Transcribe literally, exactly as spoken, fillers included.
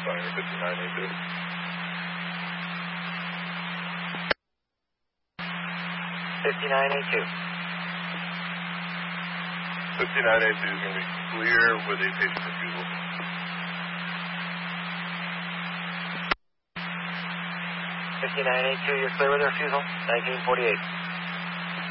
Fire fifty-nine A two. fifty-nine A two. fifty-nine A two is going to be clear with a patient refusal. fifty-nine A two, you're clear with a refusal. nineteen forty-eight.